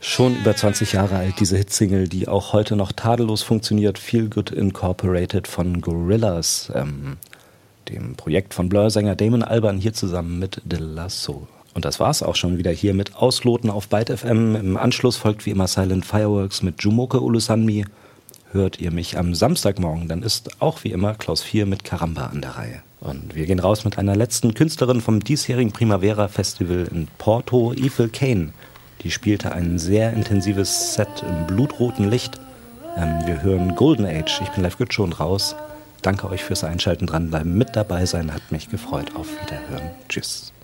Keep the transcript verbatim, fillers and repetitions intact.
Schon über zwanzig Jahre alt, diese Hitsingle, die auch heute noch tadellos funktioniert. Feel Good Incorporated von Gorillaz, ähm, dem Projekt von Blur-Sänger Damon Albarn, hier zusammen mit De La Soul. Und das war's auch schon wieder hier mit Ausloten auf Byte F M. Im Anschluss folgt wie immer Silent Fireworks mit Jumoke Ulusanmi. Hört ihr mich am Samstagmorgen, dann ist auch wie immer Klaus vier mit Karamba an der Reihe. Und wir gehen raus mit einer letzten Künstlerin vom diesjährigen Primavera Festival in Porto, Ethel Kane. Die spielte ein sehr intensives Set im blutroten Licht. Ähm, wir hören Golden Age. Ich bin live gut schon raus. Danke euch fürs Einschalten, dranbleiben, mit dabei sein. Hat mich gefreut. Auf Wiederhören. Tschüss.